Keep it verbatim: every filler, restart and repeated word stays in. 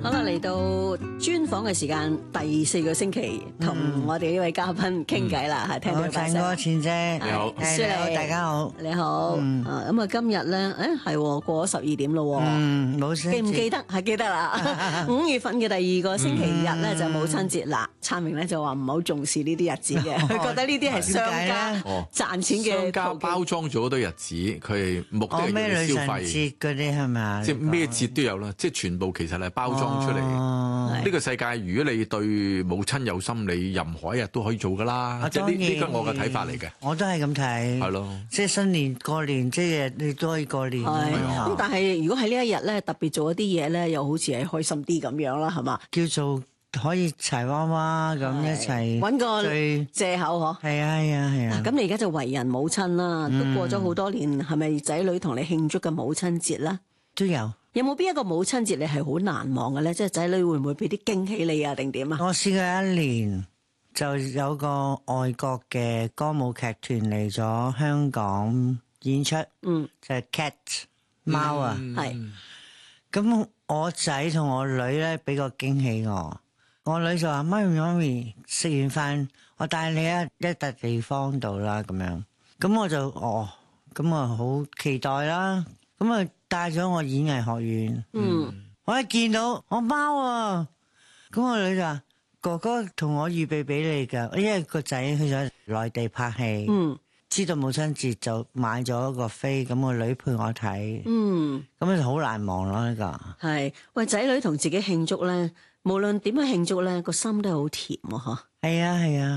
好啦，嚟到專訪嘅時間，第四個星期同我哋呢位嘉賓傾偈啦，係聽到我陳哥倩姐， 你好， 你好，大家好， 你好。咁啊，今日咧，誒係過咗十二點咯， 嗯，冇事。 記唔記得？係記得啦。五月份嘅第二個星期日咧就母親節啦。燦明咧就話唔係好重視呢啲日子嘅，佢覺得呢啲係商家賺錢嘅。 商家包裝咗好多日子，佢係目的係要消費。 節嗰啲係咪啊？ 即係咩節都有啦，即係全部其實係包裝出嚟。呢個世界，如果你對母親有心，你任何一日都可以做噶啦。即係呢呢個我嘅睇法嚟嘅。 我都係咁睇。係咯。即係新年過年，即係你都可以過年。 係。咁但係如果喺呢一日咧，特別做一啲嘢咧，又好似係開心啲咁樣啦，係嘛？ 叫做可以齊娃娃咁一齊揾個藉口嗬。 係啊係啊係啊。 咁你而家就為人母親啦，都過咗好多年，係咪仔女同你慶祝嘅母親節咧？ 都有。 有冇邊一個母親節你係好難忘嘅咧？即係仔女會唔會俾啲驚喜你啊？定點啊？ 我試過一年就有個外國嘅歌舞劇團嚟咗香港演出，嗯，就係 Cat 貓啊，係。咁我仔同我女咧俾個驚喜我，我女就話：媽咪媽咪，食完飯我帶你一一笪地方度啦，咁樣。咁我就哦，咁啊好期待啦。咁啊帶咗我演藝學院，嗯，我一見到我貓啊，咁我女就話：哥哥同我預備俾你噶，因為個仔去咗內地拍戲，嗯，知道母親節就買咗個飛，咁我女陪我睇，嗯，咁就好難忘咯呢個。 係，喂，仔女同自己慶祝咧，無論點樣慶祝咧，個心都係好甜啊，嗬。 係啊係啊。